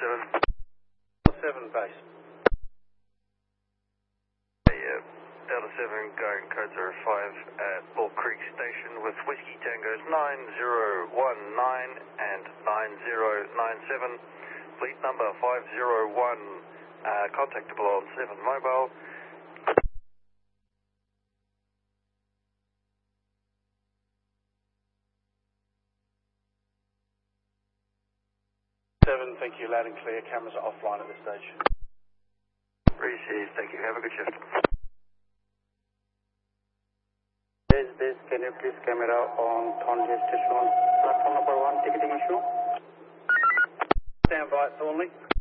7 base. Delta 7 going code 05 at Bull Creek Station with Whiskey Tangos 9019 and 9097. Fleet number 501, contactable on 7 mobile. Thank you, loud and clear. Cameras are offline at this stage. Received, thank you. Have a good shift. Base, can you please camera on Thornley Station, platform number 1, ticketing issue? Stand by, Thornley.